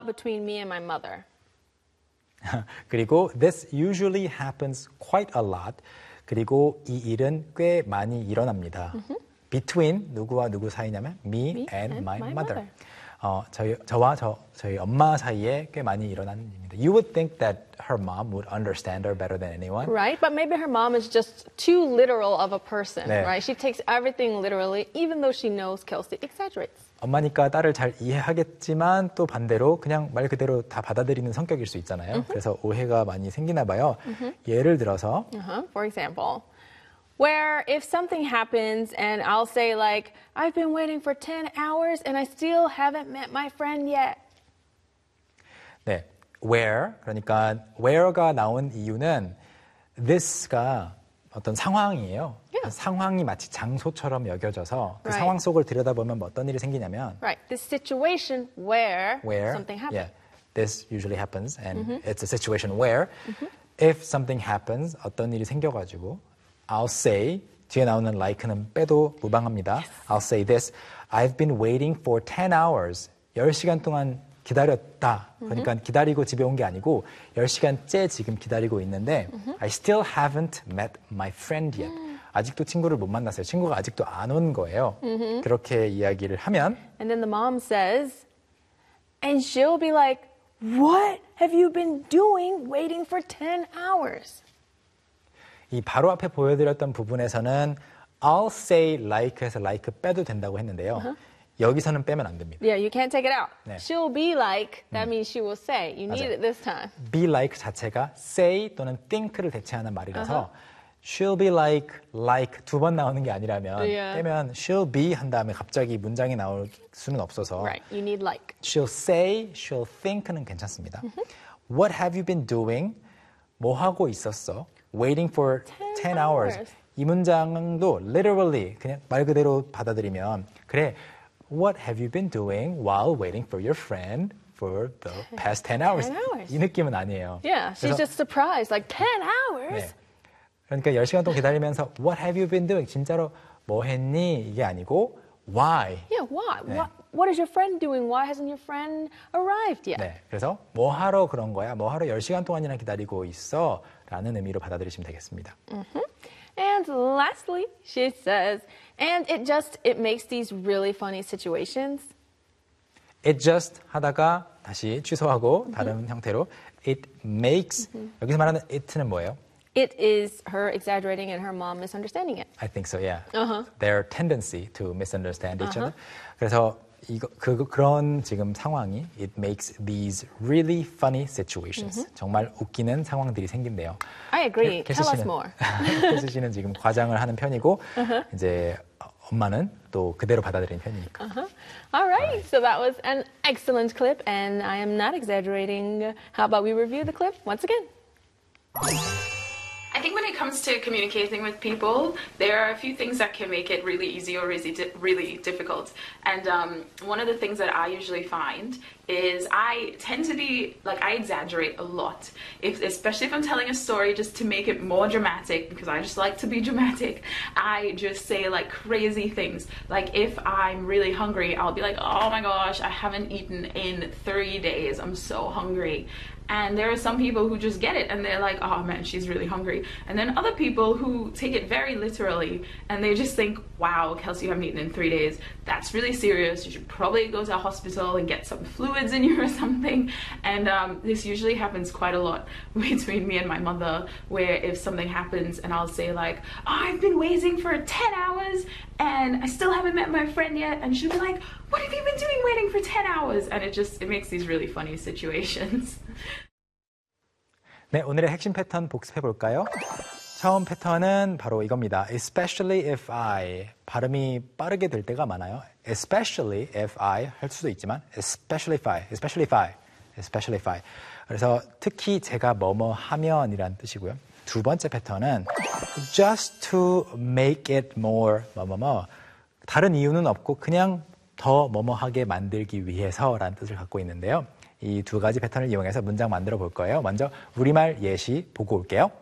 between me and my mother. 그리고 this usually happens quite a lot. 그리고 이 일은 꽤 많이 일어납니다. Between 누구와 누구 사이냐면 me and my mother. 저희 엄마 사이에 꽤 많이 일어나는 일입니다. You would think that her mom would understand her better than anyone. Right, but maybe her mom is just too literal of a person, 네. right? She takes everything literally, even though she knows Kelsey exaggerates. 엄마니까 딸을 잘 이해하겠지만 또 반대로 그냥 말 그대로 다 받아들이는 성격일 수 있잖아요. 그래서 오해가 많이 생기나 봐요. 예를 들어서 For example, where if something happens and I'll say like, I've been waiting for 10 hours and I still haven't met my friend yet. 네, where, 그러니까 where가 나온 이유는 this가 어떤 상황이에요. 상황이 마치 장소처럼 여겨져서 그 상황 속을 들여다보면 어떤 일이 생기냐면 Right, this situation where something happens. Yeah, this usually happens and it's a situation where if something happens, 어떤 일이 생겨가지고 I'll say, 뒤에 나오는 like는 빼도 무방합니다. Yes. I'll say this, I've been waiting for 10 hours. 10시간 동안 기다렸다. 그러니까 기다리고 집에 온 게 아니고 10시간째 지금 기다리고 있는데 I still haven't met my friend yet. 아직도 친구를 못 만났어요. 친구가 아직도 안 온 거예요. 그렇게 이야기를 하면 And then the mom says, and she'll be like, what have you been doing waiting for 10 hours? 이 바로 앞에 보여드렸던 부분에서는 I'll say like에서 like 빼도 된다고 했는데요. 여기서는 빼면 안 됩니다. Yeah, you can't take it out. 네. She'll be like, that means she will say. You need 맞아요. it this time. Be like 자체가 say 또는 think를 대체하는 말이라서 she'll be like 두 번 나오는 게 아니라면 빼면 she'll be 한 다음에 갑자기 문장이 나올 수는 없어서 Right, you need like. she'll say, she'll think는 괜찮습니다. What have you been doing? 뭐 하고 있었어? Waiting for 10 hours. 이 문장도 literally 그냥 말 그대로 받아들이면 그래, what have you been doing while waiting for your friend for the past 10 hours? 10 hours. 이 느낌은 아니에요. Yeah, she's just surprised, like 10 hours? 네. 그러니까 10시간 동안 기다리면서 what have you been doing? 진짜로 뭐 했니? 이게 아니고 why? Yeah, why? 네. What is your friend doing? Why hasn't your friend arrived yet? 네, 그래서 뭐 하러 그런 거야? 뭐 하러 10시간 동안이나 기다리고 있어? 라는 의미로 받아들이시면 되겠습니다. And lastly, she says, and it makes these really funny situations. It just 하다가 다시 취소하고 다른 형태로 it makes 여기서 말하는 it는 뭐예요? It is her exaggerating and her mom misunderstanding it. I think so, yeah. Their tendency to misunderstand each other. 그래서 그런 지금 상황이 it makes these really funny situations. 정말 웃기는 상황들이 생긴대요. I agree. Tell us more. 캐스 씨는 지금 과장을 하는 편이고 이제 엄마는 또 그대로 받아들이는 편이니까. All right, so that was an excellent clip and I am not exaggerating. How about we review the clip once again? I think when it comes to communicating with people, there are a few things that can make it really easy or really difficult. And one of the things that I usually find is I tend to be, like, I exaggerate a lot. Especially if I'm telling a story just to make it more dramatic, because I just like to be dramatic, I just say, like, crazy things. Like, if I'm really hungry, I'll be like, oh my gosh, I haven't eaten in 3 days. I'm so hungry. And there are some people who just get it and they're like, oh man, she's really hungry. And then other people who take it very literally and they just think, wow, Kelsey, you haven't eaten in 3 days. That's really serious. You should probably go to a hospital and get some fluids in you or something. And this usually happens quite a lot between me and my mother, where if something happens and I'll say like, oh, I've been waiting for 10 hours and I still haven't met my friend yet. And she'll be like, what have you been doing waiting for 10 hours? And it makes these really funny situations. 네, 오늘의 핵심 패턴 복습해 볼까요? 처음 패턴은 바로 이겁니다. Especially if I. 발음이 빠르게 될 때가 많아요. Especially if I 할 수도 있지만 especially if I, especially if I, especially if I. 그래서 특히 제가 뭐뭐 하면이란 뜻이고요. 두 번째 패턴은 just to make it more 뭐뭐뭐. 다른 이유는 없고 그냥 더 뭐뭐하게 만들기 위해서라는 뜻을 갖고 있는데요. 이 두 가지 패턴을 이용해서 문장 만들어 볼 거예요. 먼저 우리말 예시 보고 올게요.